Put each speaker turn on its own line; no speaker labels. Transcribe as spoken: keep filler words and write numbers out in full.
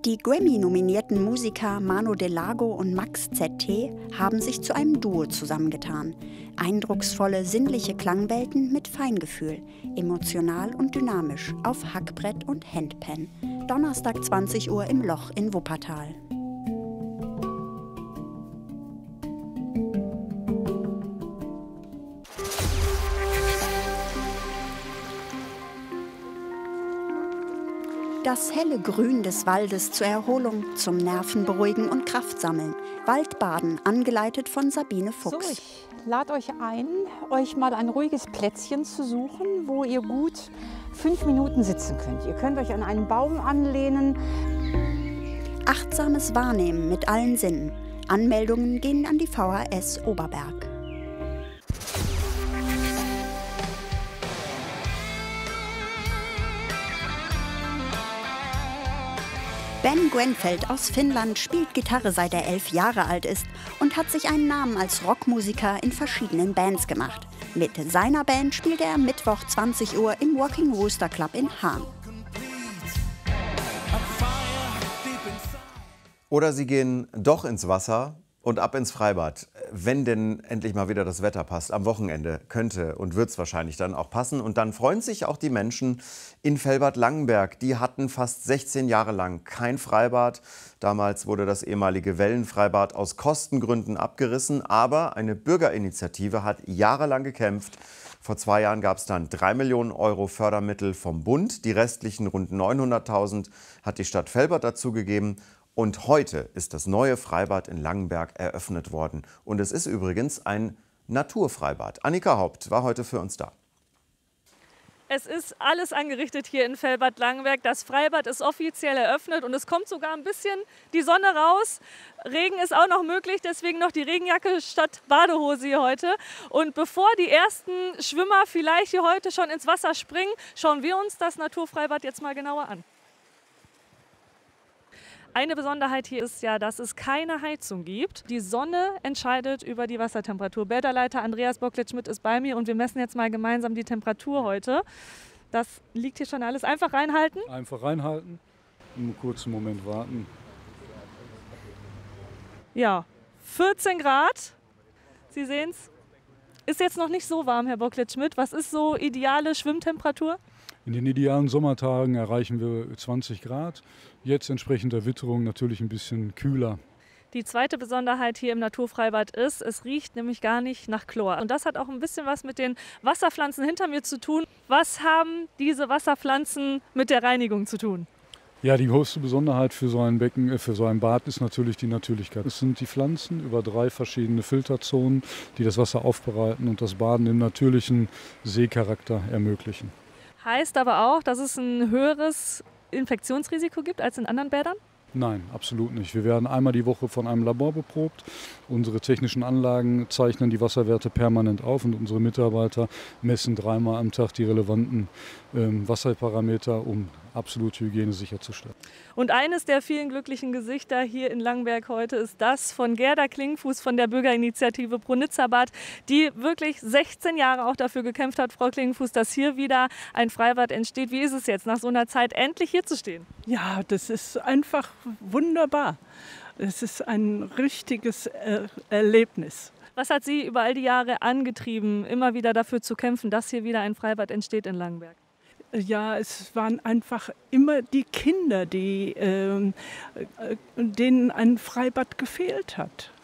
Die Grammy-nominierten Musiker Mano Delago und Max Z T haben sich zu einem Duo zusammengetan. Eindrucksvolle, sinnliche Klangwelten mit Feingefühl, emotional und dynamisch auf Hackbrett und Handpan. Donnerstag zwanzig Uhr im Loch in Wuppertal. Das helle Grün des Waldes zur Erholung, zum Nervenberuhigen und Kraftsammeln. Waldbaden, angeleitet von Sabine Fuchs.
So, ich lade euch ein, euch mal ein ruhiges Plätzchen zu suchen, wo ihr gut fünf Minuten sitzen könnt. Ihr könnt euch an einen Baum anlehnen.
Achtsames Wahrnehmen mit allen Sinnen. Anmeldungen gehen an die V H S Oberberg. Ben Gwenfeld aus Finnland spielt Gitarre, seit er elf Jahre alt ist und hat sich einen Namen als Rockmusiker in verschiedenen Bands gemacht. Mit seiner Band spielt er Mittwoch zwanzig Uhr im Walking Rooster Club in Hahn.
Oder sie gehen doch ins Wasser und ab ins Freibad, wenn denn endlich mal wieder das Wetter passt. Am Wochenende könnte und wird es wahrscheinlich dann auch passen. Und dann freuen sich auch die Menschen in Velbert-Langenberg. Die hatten fast sechzehn Jahre lang kein Freibad. Damals wurde das ehemalige Wellenfreibad aus Kostengründen abgerissen. Aber eine Bürgerinitiative hat jahrelang gekämpft. Vor zwei Jahren gab es dann drei Millionen Euro Fördermittel vom Bund. Die restlichen rund neunhunderttausend hat die Stadt Velbert dazugegeben. Und heute ist das neue Freibad in Langenberg eröffnet worden. Und es ist übrigens ein Naturfreibad. Annika Haupt war heute für uns da.
Es ist alles angerichtet hier in Velbert-Langenberg. Das Freibad ist offiziell eröffnet und es kommt sogar ein bisschen die Sonne raus. Regen ist auch noch möglich, deswegen noch die Regenjacke statt Badehose hier heute. Und bevor die ersten Schwimmer vielleicht hier heute schon ins Wasser springen, schauen wir uns das Naturfreibad jetzt mal genauer an. Eine Besonderheit hier ist ja, dass es keine Heizung gibt. Die Sonne entscheidet über die Wassertemperatur. Bäderleiter Andreas Bocklet-Schmidt ist bei mir und wir messen jetzt mal gemeinsam die Temperatur heute. Das liegt hier schon alles. Einfach reinhalten.
Einfach reinhalten, einen kurzen Moment warten.
Ja, vierzehn Grad. Sie sehen es. Ist jetzt noch nicht so warm, Herr Bocklet-Schmidt. Was ist so ideale Schwimmtemperatur?
In den idealen Sommertagen erreichen wir zwanzig Grad. Jetzt entsprechend der Witterung natürlich ein bisschen kühler.
Die zweite Besonderheit hier im Naturfreibad ist, es riecht nämlich gar nicht nach Chlor. Und das hat auch ein bisschen was mit den Wasserpflanzen hinter mir zu tun. Was haben diese Wasserpflanzen mit der Reinigung zu tun?
Ja, die größte Besonderheit für so ein Becken, für so ein Bad ist natürlich die Natürlichkeit. Es sind die Pflanzen über drei verschiedene Filterzonen, die das Wasser aufbereiten und das Baden im natürlichen Seecharakter ermöglichen.
Heißt aber auch, dass es ein höheres Infektionsrisiko gibt als in anderen Bädern?
Nein, absolut nicht. Wir werden einmal die Woche von einem Labor beprobt. Unsere technischen Anlagen zeichnen die Wasserwerte permanent auf und unsere Mitarbeiter messen dreimal am Tag die relevanten ähm, Wasserparameter, um absolute Hygiene sicherzustellen.
Und eines der vielen glücklichen Gesichter hier in Langenberg heute ist das von Gerda Klingfuß von der Bürgerinitiative Pro-Nizza-Bad, die wirklich sechzehn Jahre auch dafür gekämpft hat, Frau Klingfuß, dass hier wieder ein Freibad entsteht. Wie ist es jetzt, nach so einer Zeit endlich hier zu stehen?
Ja, das ist einfach wunderbar. Es ist ein richtiges er Erlebnis.
Was hat Sie über all die Jahre angetrieben, immer wieder dafür zu kämpfen, dass hier wieder ein Freibad entsteht in Langenberg?
Ja, es waren einfach immer die Kinder, die, äh, denen ein Freibad gefehlt hat.